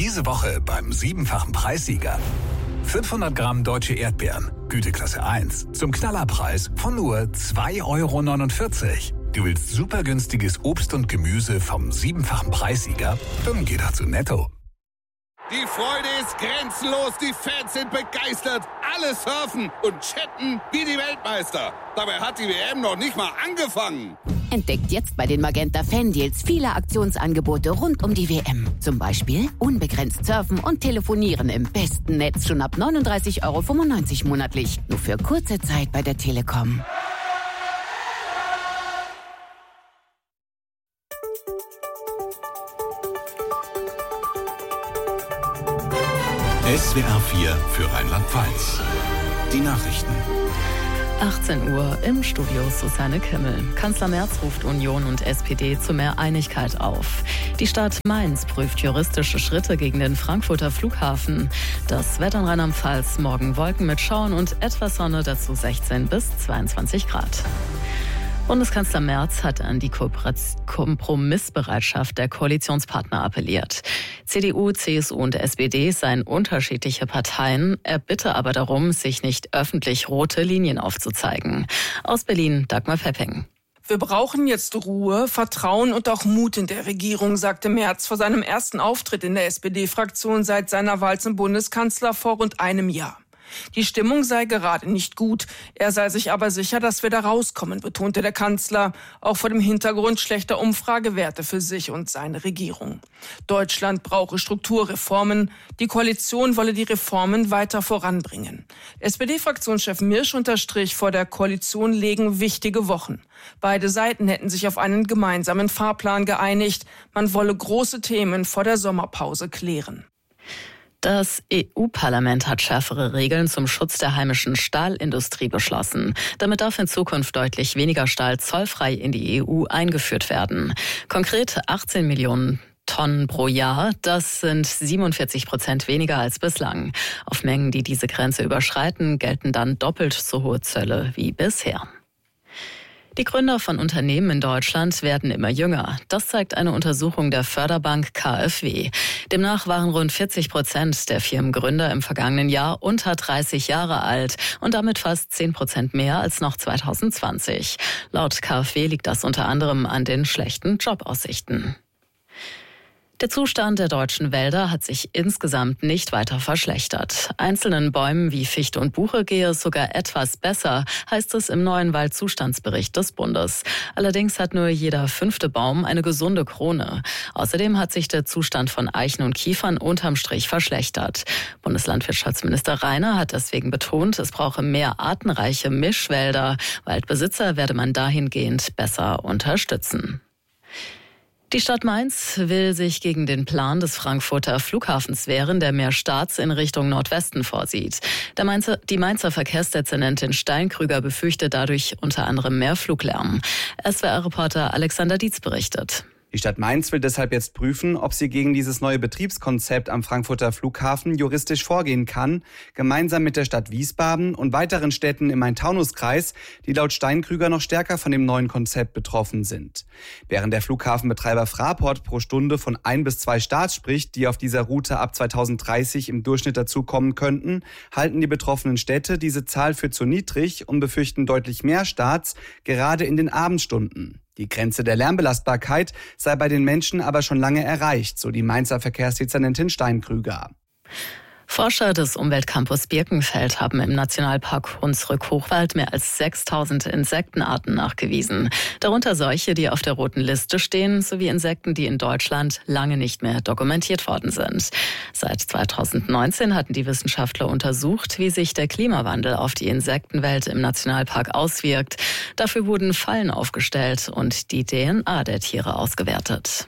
Diese Woche beim 7-fachen Preissieger. 500 Gramm deutsche Erdbeeren, Güteklasse 1, zum Knallerpreis von nur 2,49 €. Du willst super günstiges Obst und Gemüse vom 7-fachen Preissieger? Dann geh doch zu Netto. Die Freude ist grenzenlos, die Fans sind begeistert, alle surfen und chatten wie die Weltmeister. Dabei hat die WM noch nicht mal angefangen. Entdeckt jetzt bei den Magenta Fan-Deals viele Aktionsangebote rund um die WM. Zum Beispiel unbegrenzt surfen und telefonieren im besten Netz schon ab 39,95 € monatlich. Nur für kurze Zeit bei der Telekom. SWR 4 für Rheinland-Pfalz. Die Nachrichten. 18 Uhr im Studio Susanne Kimmel. Kanzler Merz ruft Union und SPD zu mehr Einigkeit auf. Die Stadt Mainz prüft juristische Schritte gegen den Frankfurter Flughafen. Das Wetter in Rheinland-Pfalz: morgen Wolken mit Schauern und etwas Sonne, dazu 16 bis 22 Grad. Bundeskanzler Merz hat an die Kompromissbereitschaft der Koalitionspartner appelliert. CDU, CSU und SPD seien unterschiedliche Parteien. Er bitte aber darum, sich nicht öffentlich rote Linien aufzuzeigen. Aus Berlin, Dagmar Pepping. Wir brauchen jetzt Ruhe, Vertrauen und auch Mut in der Regierung, sagte Merz vor seinem ersten Auftritt in der SPD-Fraktion seit seiner Wahl zum Bundeskanzler vor rund einem Jahr. Die Stimmung sei gerade nicht gut. Er sei sich aber sicher, dass wir da rauskommen, betonte der Kanzler, auch vor dem Hintergrund schlechter Umfragewerte für sich und seine Regierung. Deutschland brauche Strukturreformen. Die Koalition wolle die Reformen weiter voranbringen. SPD-Fraktionschef Mirsch unterstrich, vor der Koalition liegen wichtige Wochen. Beide Seiten hätten sich auf einen gemeinsamen Fahrplan geeinigt. Man wolle große Themen vor der Sommerpause klären. Das EU-Parlament hat schärfere Regeln zum Schutz der heimischen Stahlindustrie beschlossen. Damit darf in Zukunft deutlich weniger Stahl zollfrei in die EU eingeführt werden. Konkret 18 Millionen Tonnen pro Jahr, das sind 47% weniger als bislang. Auf Mengen, die diese Grenze überschreiten, gelten dann doppelt so hohe Zölle wie bisher. Die Gründer von Unternehmen in Deutschland werden immer jünger. Das zeigt eine Untersuchung der Förderbank KfW. Demnach waren rund 40% der Firmengründer im vergangenen Jahr unter 30 Jahre alt und damit fast 10% mehr als noch 2020. Laut KfW liegt das unter anderem an den schlechten Jobaussichten. Der Zustand der deutschen Wälder hat sich insgesamt nicht weiter verschlechtert. Einzelnen Bäumen wie Fichte und Buche gehe es sogar etwas besser, heißt es im neuen Waldzustandsbericht des Bundes. Allerdings hat nur jeder 5. Baum eine gesunde Krone. Außerdem hat sich der Zustand von Eichen und Kiefern unterm Strich verschlechtert. Bundeslandwirtschaftsminister Rainer hat deswegen betont, es brauche mehr artenreiche Mischwälder. Waldbesitzer werde man dahingehend besser unterstützen. Die Stadt Mainz will sich gegen den Plan des Frankfurter Flughafens wehren, der mehr Starts in Richtung Nordwesten vorsieht. Die Mainzer Verkehrsdezernentin Steinkrüger befürchtet dadurch unter anderem mehr Fluglärm. SWR-Reporter Alexander Dietz berichtet. Die Stadt Mainz will deshalb jetzt prüfen, ob sie gegen dieses neue Betriebskonzept am Frankfurter Flughafen juristisch vorgehen kann, gemeinsam mit der Stadt Wiesbaden und weiteren Städten im Main-Taunus-Kreis, die laut Steinkrüger noch stärker von dem neuen Konzept betroffen sind. Während der Flughafenbetreiber Fraport pro Stunde von 1 bis 2 Starts spricht, die auf dieser Route ab 2030 im Durchschnitt dazukommen könnten, halten die betroffenen Städte diese Zahl für zu niedrig und befürchten deutlich mehr Starts, gerade in den Abendstunden. Die Grenze der Lärmbelastbarkeit sei bei den Menschen aber schon lange erreicht, so die Mainzer Verkehrsdezernentin Steinkrüger. Forscher des Umweltcampus Birkenfeld haben im Nationalpark Hunsrück-Hochwald mehr als 6.000 Insektenarten nachgewiesen. Darunter solche, die auf der roten Liste stehen, sowie Insekten, die in Deutschland lange nicht mehr dokumentiert worden sind. Seit 2019 hatten die Wissenschaftler untersucht, wie sich der Klimawandel auf die Insektenwelt im Nationalpark auswirkt. Dafür wurden Fallen aufgestellt und die DNA der Tiere ausgewertet.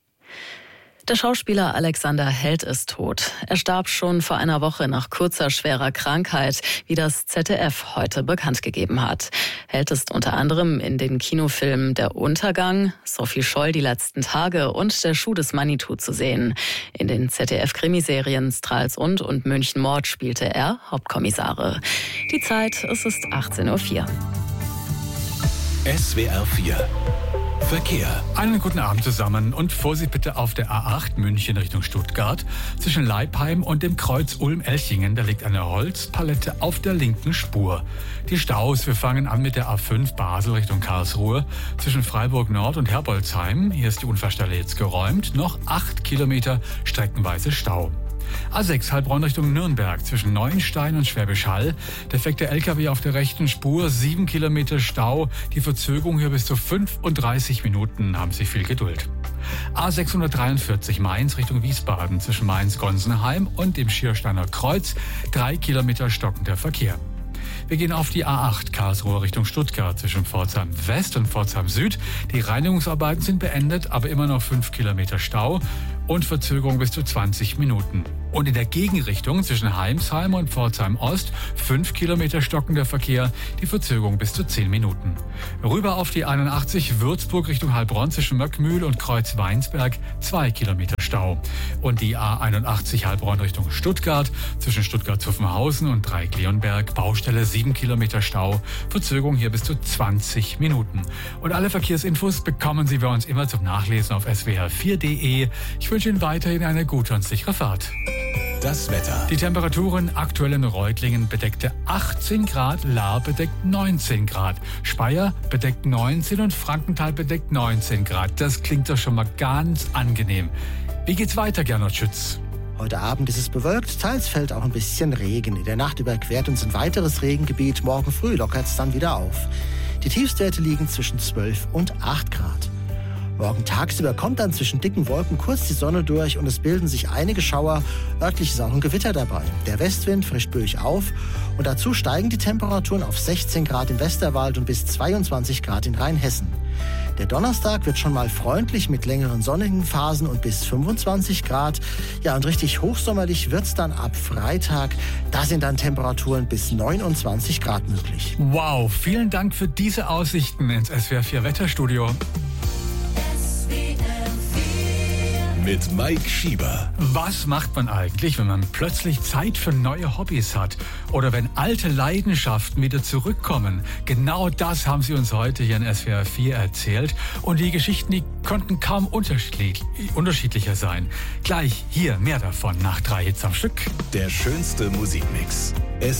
Der Schauspieler Alexander Held ist tot. Er starb schon vor einer Woche nach kurzer, schwerer Krankheit, wie das ZDF heute bekannt gegeben hat. Held ist unter anderem in den Kinofilmen Der Untergang, Sophie Scholl die letzten Tage und Der Schuh des Manitou zu sehen. In den ZDF-Krimiserien Stralsund und München Mord spielte er Hauptkommissare. Die Zeit, es ist 18:04 Uhr. SWR 4 Verkehr. Einen guten Abend zusammen und Vorsicht bitte auf der A8 München Richtung Stuttgart. Zwischen Leipheim und dem Kreuz Ulm-Elchingen, da liegt eine Holzpalette auf der linken Spur. Die Staus, wir fangen an mit der A5 Basel Richtung Karlsruhe. Zwischen Freiburg Nord und Herbolzheim, hier ist die Unfallstelle jetzt geräumt, noch 8 Kilometer streckenweise Stau. A6 Heilbronn Richtung Nürnberg zwischen Neuenstein und Schwäbisch Hall. Defekter LKW auf der rechten Spur, 7 Kilometer Stau. Die Verzögerung hier bis zu 35 Minuten, haben Sie viel Geduld. A643 Mainz Richtung Wiesbaden zwischen Mainz-Gonsenheim und dem Schiersteiner Kreuz, 3 Kilometer stockender Verkehr. Wir gehen auf die A8 Karlsruhe Richtung Stuttgart zwischen Pforzheim West und Pforzheim Süd. Die Reinigungsarbeiten sind beendet, aber immer noch 5 Kilometer Stau und Verzögerung bis zu 20 Minuten. Und in der Gegenrichtung zwischen Heimsheim und Pforzheim Ost 5 Kilometer stockender Verkehr, die Verzögerung bis zu 10 Minuten. Rüber auf die 81 Würzburg Richtung Heilbronn zwischen Möckmühl und Kreuz-Weinsberg 2 Kilometer Stau. Und die A81 Heilbronn Richtung Stuttgart zwischen Stuttgart-Zuffenhausen und Dreieck-Leonberg Baustelle 7 Kilometer Stau, Verzögerung hier bis zu 20 Minuten. Und alle Verkehrsinfos bekommen Sie bei uns immer zum Nachlesen auf swr4.de. Ich wünsche Ihnen weiterhin eine gute und sichere Fahrt. Das Wetter. Die Temperaturen aktuell in Reutlingen bedeckte 18 Grad, Lahr bedeckt 19 Grad, Speyer bedeckt 19 und Frankenthal bedeckt 19 Grad. Das klingt doch schon mal ganz angenehm. Wie geht's weiter, Gernot Schütz? Heute Abend ist es bewölkt, teils fällt auch ein bisschen Regen. In der Nacht überquert uns ein weiteres Regengebiet. Morgen früh lockert es dann wieder auf. Die Tiefstwerte liegen zwischen 12 und 8 Grad. Morgen tagsüber kommt dann zwischen dicken Wolken kurz die Sonne durch und es bilden sich einige Schauer. Örtlich ist auch ein Gewitter dabei. Der Westwind frischt böig auf und dazu steigen die Temperaturen auf 16 Grad im Westerwald und bis 22 Grad in Rheinhessen. Der Donnerstag wird schon mal freundlich mit längeren sonnigen Phasen und bis 25 Grad. Ja, und richtig hochsommerlich wird's dann ab Freitag. Da sind dann Temperaturen bis 29 Grad möglich. Wow, vielen Dank für diese Aussichten ins SWR4 Wetterstudio. Mit Mike Schieber. Was macht man eigentlich, wenn man plötzlich Zeit für neue Hobbys hat? Oder wenn alte Leidenschaften wieder zurückkommen? Genau das haben Sie uns heute hier in SWR4 erzählt. Und die Geschichten, die konnten kaum unterschiedlicher sein. Gleich hier mehr davon nach 3 Hits am Stück. Der schönste Musikmix.